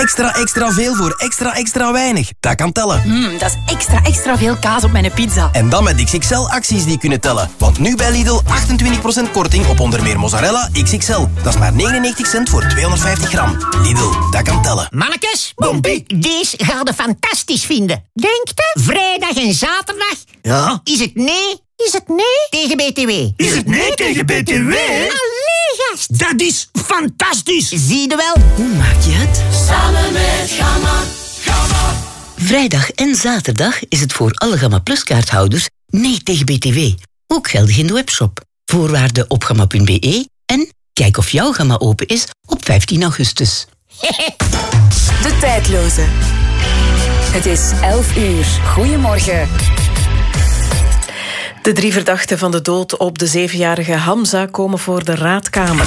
Extra veel voor extra weinig. Dat kan tellen. Dat is extra veel kaas op mijn pizza. En dan met XXL-acties die kunnen tellen. Want nu bij Lidl 28% korting op onder meer mozzarella XXL. Dat is maar 99 cent voor 250 gram. Lidl, dat kan tellen. Mannekes, deze gaan we fantastisch vinden. Denkt u? Vrijdag en zaterdag? Ja? Is het nee? Is het nee tegen BTW? Is het nee tegen BTW? Allee, gast. Dat is fantastisch. Zie je wel? Hoe maak je het? Samen met Gamma. Vrijdag en zaterdag is het voor alle Gamma Plus kaarthouders nee tegen BTW. Ook geldig in de webshop. Voorwaarden op gamma.be en kijk of jouw Gamma open is op 15 augustus. De tijdloze. Het is 11 uur. Goedemorgen. De 3 verdachten van de dood op de 7-jarige Hamza komen voor de raadkamer.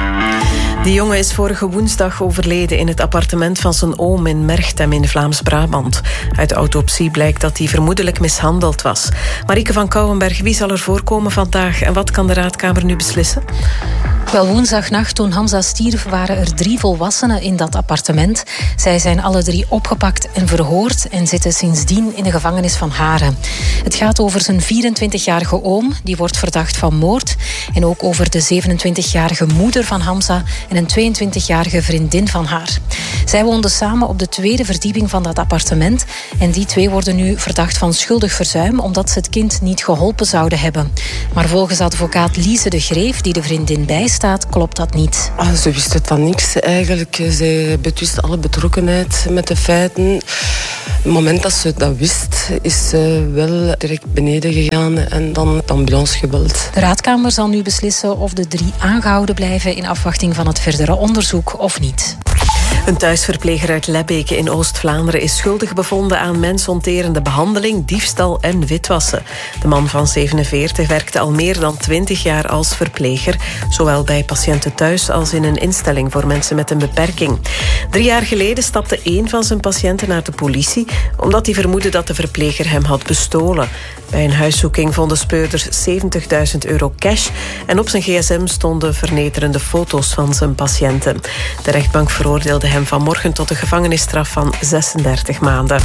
De jongen is vorige woensdag overleden in het appartement van zijn oom in Merchtem in Vlaams-Brabant. Uit de autopsie blijkt dat hij vermoedelijk mishandeld was. Marieke van Kouwenberg, wie zal er voorkomen vandaag en wat kan de raadkamer nu beslissen? Wel, woensdagnacht toen Hamza stierf waren er 3 volwassenen in dat appartement. Zij zijn alle 3 opgepakt en verhoord en zitten sindsdien in de gevangenis van Haren. Het gaat over zijn 24-jarige oom, die wordt verdacht van moord. En ook over de 27-jarige moeder van Hamza en een 22-jarige vriendin van haar. Zij woonden samen op de 2e verdieping van dat appartement. En die 2 worden nu verdacht van schuldig verzuim omdat ze het kind niet geholpen zouden hebben. Maar volgens advocaat Lise de Greef, die de vriendin bijstaat, klopt dat niet. Ze wisten van niks eigenlijk. Zij betwist alle betrokkenheid met de feiten. Op het moment dat ze dat wist, is ze wel direct beneden gegaan en dan de ambulance gebeld. De raadkamer zal nu beslissen of de 3 aangehouden blijven in afwachting van het verdere onderzoek of niet. Een thuisverpleger uit Lebbeke in Oost-Vlaanderen is schuldig bevonden aan mensonterende behandeling, diefstal en witwassen. De man van 47 werkte al meer dan 20 jaar als verpleger, zowel bij patiënten thuis als in een instelling voor mensen met een beperking. 3 jaar geleden stapte 1 van zijn patiënten naar de politie, omdat hij vermoedde dat de verpleger hem had bestolen. Bij een huiszoeking vonden speurders €70.000 cash en op zijn gsm stonden vernederende foto's van zijn patiënten. De rechtbank veroordeelde hem vanmorgen tot een gevangenisstraf van 36 maanden.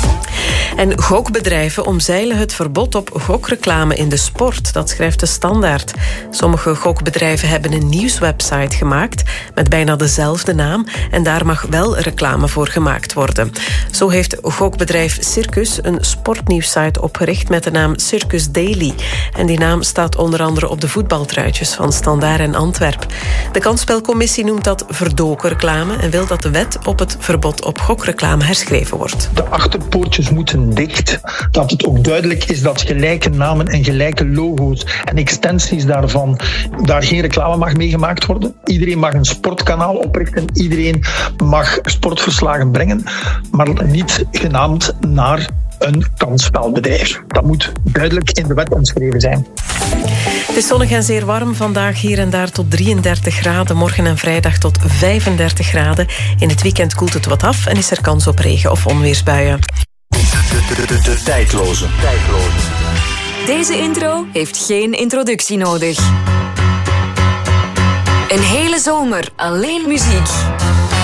En gokbedrijven omzeilen het verbod op gokreclame in de sport. Dat schrijft de Standaard. Sommige gokbedrijven hebben een nieuwswebsite gemaakt met bijna dezelfde naam en daar mag wel reclame voor gemaakt worden. Zo heeft gokbedrijf Circus een sportnieuwssite opgericht met de naam Circus Daily. En die naam staat onder andere op de voetbaltruitjes van Standaard en Antwerp. De kansspelcommissie noemt dat verdoken reclame en wil dat de wet op het verbod op gokreclame herschreven wordt. De achterpoortjes moeten dicht. Dat het ook duidelijk is dat gelijke namen en gelijke logo's en extensies daarvan, daar geen reclame mag mee gemaakt worden. Iedereen mag een sportkanaal oprichten. Iedereen mag sportverslagen brengen, maar niet genaamd naar een kansspelbedrijf. Dat moet duidelijk in de wet omschreven zijn. Het is zonnig en zeer warm. Vandaag hier en daar tot 33 graden. Morgen en vrijdag tot 35 graden. In het weekend koelt het wat af en is er kans op regen- of onweersbuien. De tijdloze. Deze intro heeft geen introductie nodig. Een hele zomer alleen muziek.